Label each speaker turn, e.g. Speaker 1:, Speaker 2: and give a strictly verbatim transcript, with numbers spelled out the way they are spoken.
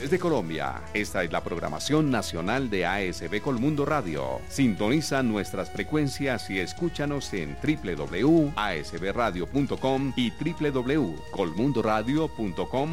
Speaker 1: de Colombia. Esta es la programación nacional de A S B Colmundo Radio. Sintoniza nuestras frecuencias y escúchanos en w w w punto a s b radio punto com y w w w punto colmundoradio punto com.